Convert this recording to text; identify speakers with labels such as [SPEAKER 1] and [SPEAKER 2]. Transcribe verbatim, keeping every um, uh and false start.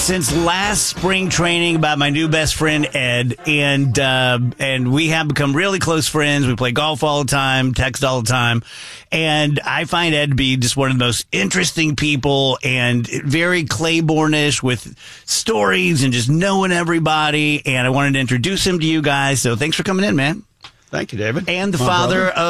[SPEAKER 1] since last spring training about my new best friend, Ed, and uh, and we have become really close friends. We play golf all the time, text all the time, and I find Ed to be just one of the most interesting people and very Claiborne-ish with stories and just knowing everybody, and I wanted to introduce him to you guys, so thanks for coming in, man.
[SPEAKER 2] Thank you, David.
[SPEAKER 1] And the
[SPEAKER 2] My
[SPEAKER 1] father
[SPEAKER 2] brother.
[SPEAKER 1] of